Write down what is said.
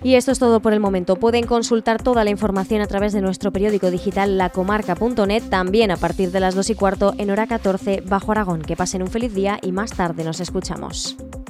Y esto es todo por el momento. Pueden consultar toda la información a través de nuestro periódico digital lacomarca.net, también a partir de las 2:15 en hora 14 bajo Aragón. Que pasen un feliz día y más tarde nos escuchamos.